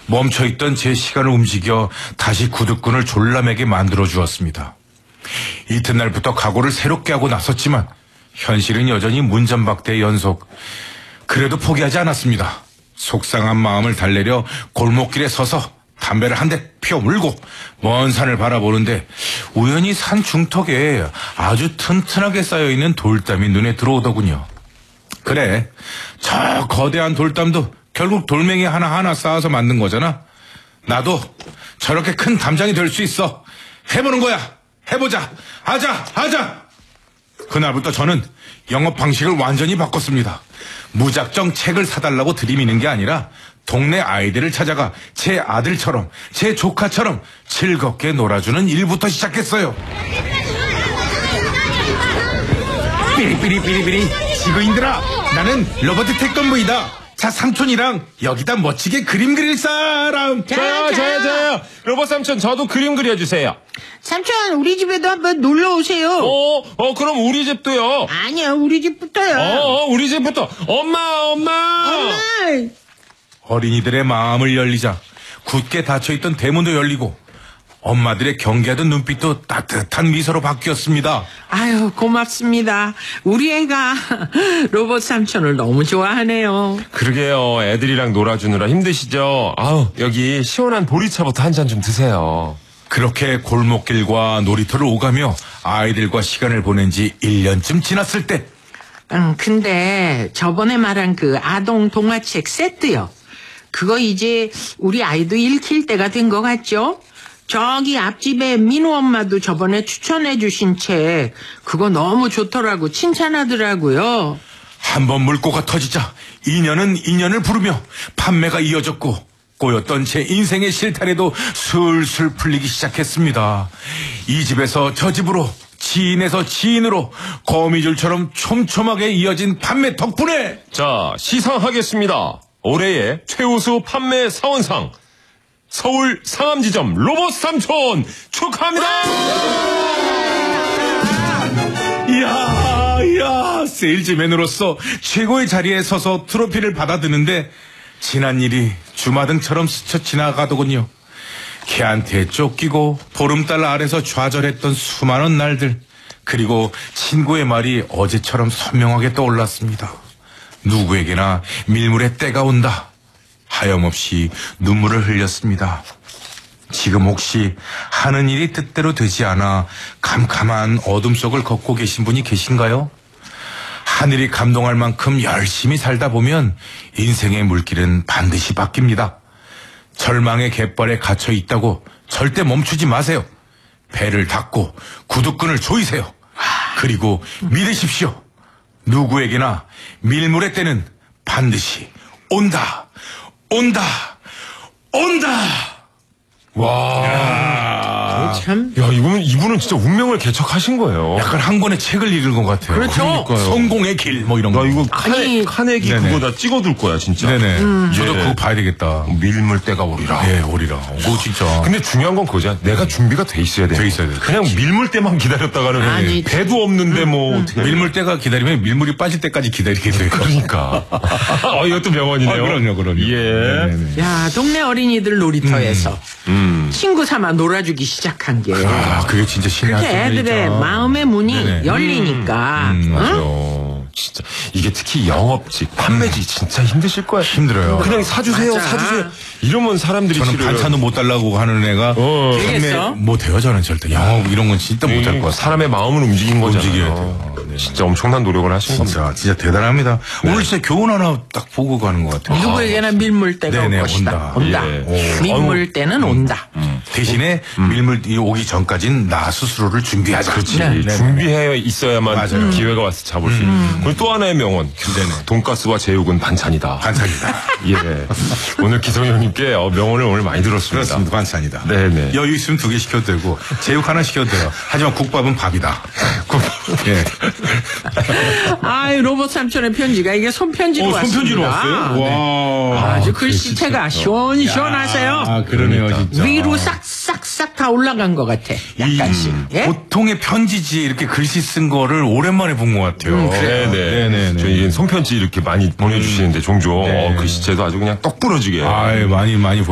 멈춰있던 제 시간을 움직여 다시 구둣꾼을 졸라매게 만들어 주었습니다. 이튿날부터 각오를 새롭게 하고 나섰지만 현실은 여전히 문전박대의 연속. 그래도 포기하지 않았습니다. 속상한 마음을 달래려 골목길에 서서 담배를 한 대 피워 물고 먼 산을 바라보는데 우연히 산 중턱에 아주 튼튼하게 쌓여있는 돌담이 눈에 들어오더군요. 그래, 저 거대한 돌담도 결국 돌멩이 하나하나 쌓아서 만든 거잖아. 나도 저렇게 큰 담장이 될 수 있어. 해보는 거야. 해보자. 하자. 그날부터 저는 영업 방식을 완전히 바꿨습니다. 무작정 책을 사달라고 들이미는 게 아니라 동네 아이들을 찾아가 제 아들처럼, 제 조카처럼 즐겁게 놀아주는 일부터 시작했어요. 삐리삐리 지구인들아, 나는 로버트 태권브이다. 자, 삼촌이랑 여기다 멋지게 그림 그릴 사람. 저요. 로봇 삼촌, 저도 그림 그려주세요. 삼촌, 우리 집에도 한번 놀러 오세요. 그럼 우리 집도요. 아니요, 우리 집부터요. 우리 집부터. 엄마. 어린이들의 마음을 열리자 굳게 닫혀있던 대문도 열리고 엄마들의 경계하던 눈빛도 따뜻한 미소로 바뀌었습니다. 아유, 고맙습니다. 우리 애가 로봇 삼촌을 너무 좋아하네요. 그러게요. 애들이랑 놀아주느라 힘드시죠? 여기 시원한 보리차부터 한 잔 좀 드세요. 그렇게 골목길과 놀이터를 오가며 아이들과 시간을 보낸 지 1년쯤 지났을 때. 근데 저번에 말한 그 아동 동화책 세트요. 그거 이제 우리 아이도 읽힐 때가 된 것 같죠? 저기 앞집에 민우 엄마도 저번에 추천해 주신 책 그거 너무 좋더라고 칭찬하더라고요. 한번 물꼬가 터지자 인연은 인연을 부르며 판매가 이어졌고 꼬였던 제 인생의 실타래도 술술 풀리기 시작했습니다. 이 집에서 저 집으로, 지인에서 지인으로 거미줄처럼 촘촘하게 이어진 판매 덕분에. 자, 시상하겠습니다. 올해의 최우수 판매 사원상 서울 상암지점 로봇 삼촌 축하합니다. 이야, 세일즈맨으로서 최고의 자리에 서서 트로피를 받아드는데 지난 일이 주마등처럼 스쳐 지나가더군요. 걔한테 쫓기고 보름달 아래서 좌절했던 수많은 날들, 그리고 친구의 말이 어제처럼 선명하게 떠올랐습니다. 누구에게나 밀물의 때가 온다. 하염없이 눈물을 흘렸습니다. 지금 혹시 하는 일이 뜻대로 되지 않아 캄캄한 어둠 속을 걷고 계신 분이 계신가요? 하늘이 감동할 만큼 열심히 살다 보면 인생의 물길은 반드시 바뀝니다. 절망의 갯벌에 갇혀 있다고 절대 멈추지 마세요. 배를 닫고 구둣끈을 조이세요. 그리고 믿으십시오. 누구에게나 밀물의 때는 반드시 온다. 와. 참. 야, 이분은 진짜 운명을 개척하신 거예요. 약간 한 권의 책을 읽은 것 같아요. 그렇죠. 그러니까요. 성공의 길 뭐 이런 거. 나 이거 아니, 카네기 네네. 그거 다 찍어둘 거야 진짜. 네네. 저도 예. 그거 봐야 되겠다. 밀물때가 오리라. 예, 오리라. 그거 진짜. 근데 중요한 건 그거잖아. 내가 준비가 돼 있어야 돼. 돼 있어야 돼. 그냥 밀물때만 기다렸다가는 아니, 배도 없는데 뭐 어떻게. 밀물때가 기다리면 밀물이 빠질 때까지 기다리게 돼요. 그러니까. 이것도 명언이네요. 그럼요. 예. 네네네. 야, 동네 어린이들 놀이터에서 친구 삼아 놀아주기 시작한 게 그게 진짜 신의 한 그렇게 수죠. 애들의 마음의 문이 네네. 열리니까 맞아요. 진짜 이게 특히 영업직, 판매직 진짜 힘드실 거예요. 힘들어요. 그냥 사주세요, 맞아. 사주세요. 이러면 사람들이 저는 싫어요. 반찬도 못 달라고 하는 애가 되겠어? 못해요. 저는 절대 영업 이런 건 진짜 못할 것 같아요. 사람의 마음을 움직인 거잖아요. 움직여야 돼요. 네. 진짜 엄청난 노력을 하신 겁니다. 진짜 대단합니다. 오늘 진짜 교훈 하나 딱 보고 가는 것 같아요. 누구에게나 밀물 때가 올 네네, 것이다. 온다. 예. 밀물 때는 온다. 대신에 밀물이 오기 전까지는 나 스스로를 준비하자. 그렇지. 네. 준비해 있어야만 맞아요. 기회가 와서 잡을 수 있는. 그리고 또 하나의 명언. 돈가스와 제육은 반찬이다. 반찬이다. 예. 오늘 기성 형님께 명언을 오늘 많이 들었습니다. 그렇습니다. 반찬이다. 네네. 여유 있으면 2개 시켜도 되고 제육 하나 시켜도 돼요. 하지만 국밥은 밥이다. 예. 아이, 로봇 삼촌의 편지가 이게 손편지로 왔습니다. 손편지로 왔어요? 네. 와. 아주 글씨체가 시원시원하세요. 그러네요, 진짜. 위로 싹싹싹 다 올라간 것 같아. 약간씩. 예? 보통의 편지지 이렇게 글씨 쓴 거를 오랜만에 본 것 같아요. 네네. 저희 손편지 이렇게 많이 보내주시는데 종종 네. 글씨체도 아주 그냥 똑 부러지게. 많이